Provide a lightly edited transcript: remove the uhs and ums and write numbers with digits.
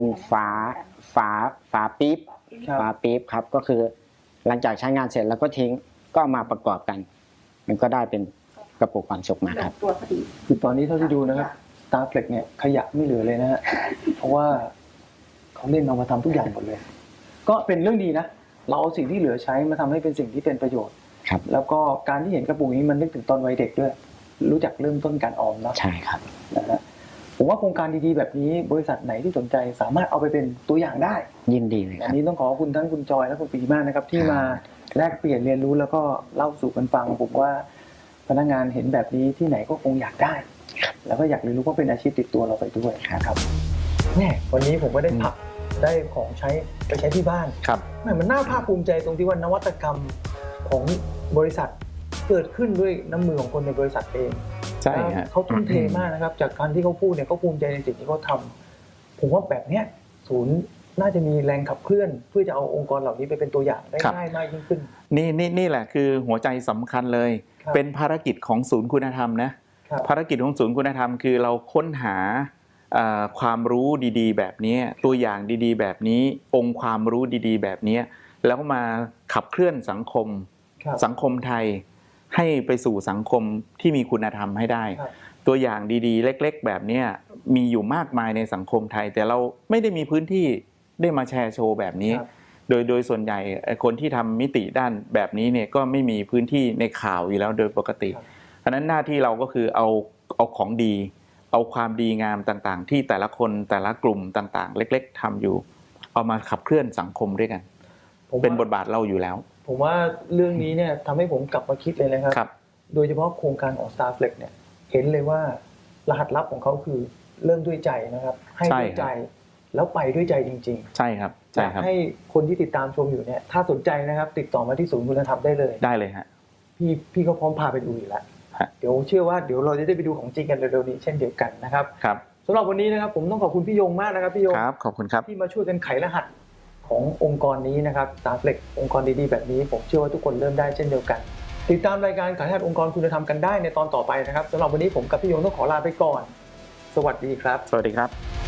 ฝาฝาฝาปี๊บฝาปี๊บครับก็คือหลังจากใช้งานเสร็จแล้วก็ทิ้งก็เอามาประกอบกัน มันก็ได้เป็นกระปุกความสุขมาครับตัวพอดีคือตอนนี้เท่าที่ดูนะครับ Starflex เนี่ยขยะไม่เหลือเลยนะฮะเพราะว่าเขาเล่นเอามาทำทุกอย่างหมดเลย ก็เป็นเรื่องดีนะเราเอาสิ่งที่เหลือใช้มาทำให้เป็นสิ่งที่เป็นประโยชน์ครับแล้วก็การที่เห็นกระปุกนี้มันนึกถึงตอนวัยเด็กด้วยรู้จักเริ่มต้นการออมเนาะใช่ครับนะฮะผมว่าโครงการดีๆแบบนี้บริษัทไหนที่สนใจสามารถเอาไปเป็นตัวอย่างได้ยินดีเลยคอัรับนนี้ต้องขอบคุณทั้งคุณจอยและคุณปีมากนะครับที่มาแลกเปลี่ยนเรียนรู้แล้วก็เล่าสู่กันฟังผมว่าพนักงานเห็นแบบนี้ที่ไหนก็คงอยากได้แล้วก็อยากเรียนรู้ก็เป็นอาชีพติดตัวเราไปด้วยครับแม่วันนี้ผมก็ได้ผักได้ของใช้ไปใช้ที่บ้านครับมันน่าภาคภูมิใจตรงที่ว่านวัตกรรมของบริษัทเกิดขึ้นด้วยน้ำมือของคนในบริษัทเองใช่ฮะเขาทุ่มเทมากนะครับจากการที่เขาพูดเนี่ยเขาภูมิใจในสิ่งที่เขาทำผมว่าแบบเนี้ยศูนย์น่าจะมีแรงขับเคลื่อนเพื่อจะเอาองค์กรเหล่านี้ไปเป็นตัวอย่างได้ง่ายมากยิ่งขึ้นนี่แหละคือหัวใจสำคัญเลยเป็นภารกิจของศูนย์คุณธรรมนะภารกิจของศูนย์คุณธรรมคือเราค้นหาความรู้ดีๆแบบนี้ตัวอย่างดีๆแบบนี้องค์ความรู้ดีๆแบบนี้แล้วมาขับเคลื่อนสังคมไทยให้ไปสู่สังคมที่มีคุณธรรมให้ได้ตัวอย่างดีๆเล็กๆแบบนี้มีอยู่มากมายในสังคมไทยแต่เราไม่ได้มีพื้นที่ได้มาแชร์โชว์แบบนี้โดยส่วนใหญ่คนที่ทำมิติด้านแบบนี้เนี่ยก็ไม่มีพื้นที่ในข่าวอยู่แล้วโดยปกติเพราะนั้นหน้าที่เราก็คือเอาของดีเอาความดีงามต่างๆที่แต่ละคนแต่ละกลุ่มต่างๆเล็กๆทำอยู่เอามาขับเคลื่อนสังคมด้วยกันเป็นบทบาทเราอยู่แล้วผมว่าเรื่องนี้เนี่ยทำให้ผมกลับมาคิดเลยนะครับโดยเฉพาะโครงการของ Starflex เนี่ยเห็นเลยว่ารหัสลับของเขาคือเริ่มด้วยใจนะครับให้ด้วยใจแล้วไปด้วยใจจริงๆใช่ครับอยากให้คนที่ติดตามชมอยู่เนี่ยถ้าสนใจนะครับติดต่อมาที่ศูนย์คุณธรรมได้เลยฮะพี่ก็พร้อมพาไปดูอยู่แล้วเดี๋ยวเชื่อว่าเดี๋ยวเราจะได้ไปดูของจริงกันเร็วๆนี้เช่นเดียวกันนะครับสำหรับวันนี้นะครับผมต้องขอบคุณพี่ยงมากนะครับพี่ยงครับขอบคุณครับที่มาช่วยกันไขรหัสขององค์กรนี้นะครับ Starflex องค์กรดีๆแบบนี้ผมเชื่อว่าทุกคนเริ่มได้เช่นเดียวกันติดตามรายการไขรหัสองค์กรคุณธรรมกันได้ในตอนต่อไปนะครับสำหรับวันนี้ผมกับพี่ยงต้องขอลาไปก่อนสวัสดีครับสวัสดีครับ